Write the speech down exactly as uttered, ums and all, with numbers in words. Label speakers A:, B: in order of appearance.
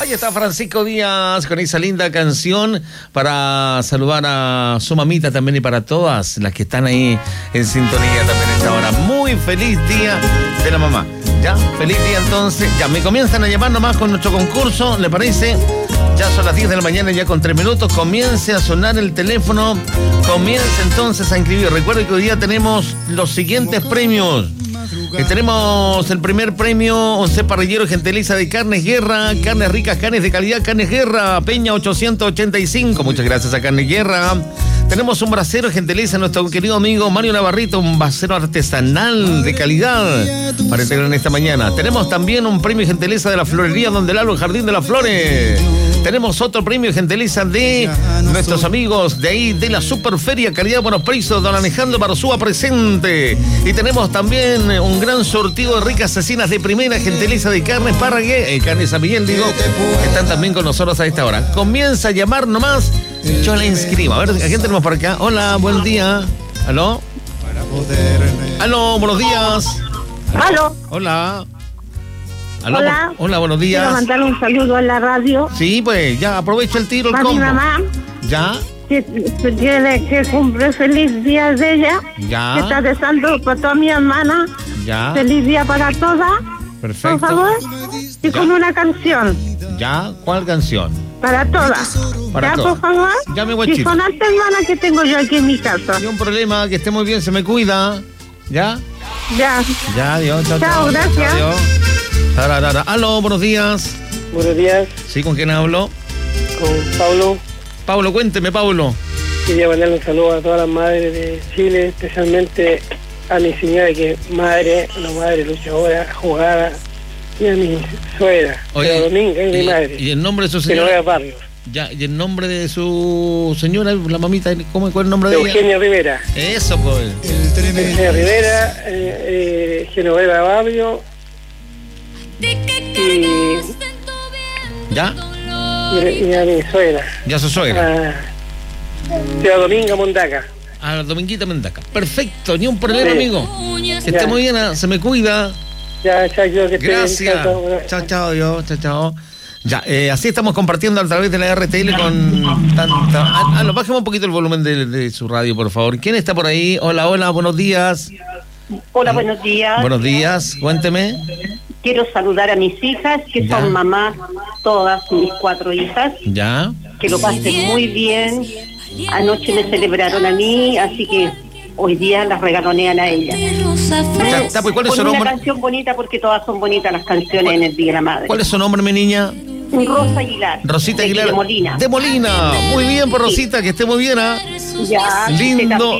A: Ahí está Francisco Díaz con esa linda canción para saludar a su mamita también y para todas las que están ahí en sintonía también a esta hora. Muy feliz día de la mamá. Ya, feliz día entonces. Ya, me comienzan a llamar nomás con nuestro concurso, ¿le parece? Ya son las diez de la mañana, ya con tres minutos. Comience a sonar el teléfono. Comience entonces a inscribir. Recuerde que hoy día tenemos los siguientes premios. Eh, tenemos el primer premio, once parrillero Gentiliza de Carnes Guerra, carnes ricas, carnes de calidad, Carnes Guerra, Peña ochocientos ochenta y cinco. Muchas gracias a Carnes Guerra. Tenemos un bracero Gentiliza, nuestro querido amigo Mario Navarrito, un bracero artesanal de calidad para entregar en esta mañana. Tenemos también un premio Gentiliza de la Florería Donde Lalo, el Jardín de las Flores. Tenemos otro premio Gentiliza de nuestros amigos de ahí, de la Superferia Calidad Buenos Precios, don Alejandro Barzúa presente. Y tenemos también un gran sortido de ricas cecinas de primera Gentiliza de carnes Parragué, eh, carnes San Miguel, digo, que están también con nosotros a esta hora. Comienza a llamar nomás, yo la inscribo. A ver, ¿a quién tenemos por acá? Hola, buen día. ¿Aló? ¿Aló? Buenos días.
B: ¿Aló?
A: Hola. ¿Aló?
B: Hola.
A: Hola, buenos días.
B: Quiero mandar un saludo a la radio.
A: Sí, pues, ya, aprovecha el tiro, el
B: Para
A: combo.
B: mi mamá,
A: ¿Ya?
B: que, que, que cumple feliz día de ella.
A: Ya.
B: Que está deseando para toda mi hermana.
A: Ya.
B: Feliz día para todas.
A: Perfecto.
B: Por favor. Y
A: Ya.
B: con una canción.
A: ¿Ya? ¿Cuál canción?
B: Para todas.
A: Para
B: ya,
A: todas.
B: por favor.
A: Ya, mi
B: Y
A: guachito.
B: con esta hermana que tengo yo aquí en mi casa.
A: No hay un problema, que esté muy bien, se me cuida. ¿Ya?
B: Ya.
A: Ya, adiós. Chao,
B: Chao,
A: chao.
B: gracias.
A: Adiós. Tararara. Aló, buenos días.
C: Buenos días,
A: ¿Sí? ¿Con quién hablo?
C: con Pablo.
A: Pablo, cuénteme, Pablo.
C: Quería mandarle un saludo a todas las madres de Chile, especialmente a mi señora que es madre, una madre luchadora, jugada, y a mi suegra,
A: Oye,
C: la Dominga, y mi madre,
A: y el nombre de su
C: que no
A: señora.
C: vea barrios.
A: Ya, y el nombre de su señora, la mamita, ¿cómo cuál es el nombre de ella?
C: Eugenia Rivera.
A: Eso, pues.
C: Eugenia Rivera, eh, eh, Genoveva Barrio, y,
A: ¿Ya?
C: y, y a mi suegra,
A: Ya su suegra.
C: a Ciudad Dominga Mondaca.
A: A la Dominguita Mendaca. Perfecto, ni un problema,
C: Sí.
A: amigo. Que
C: Ya.
A: esté muy bien, ah, se me cuida.
C: Ya, chao, yo que esté bien,
A: Gracias.
C: chao, chao.
A: Chao, chao, Dios, chao, chao. Ya, eh, así estamos compartiendo a través de la R T L con tanta... Ah, ah, no, bajemos un poquito el volumen de, de su radio, por favor. ¿Quién está por ahí? Hola, hola, buenos días.
D: Hola, buenos días.
A: Buenos días, cuénteme.
D: Quiero saludar a mis hijas, que
A: Ya.
D: son mamás, todas mis cuatro hijas,
A: Ya.
D: que lo pasen muy bien. Anoche me celebraron a mí, así que hoy día las regalonean a ellas.
A: Ya está, pues, ¿cuál es
D: Con
A: su
D: una
A: nombre?
D: canción bonita, porque todas son bonitas las canciones en el Día de la Madre.
A: ¿Cuál es su nombre, mi niña?
D: Rosa Aguilar.
A: Rosita
D: de-
A: Aguilar.
D: De Molina.
A: De Molina. Muy bien, por
D: Sí.
A: Rosita, que esté muy bien, ¿ah?
D: Ya,
A: Lindo.
D: usted también.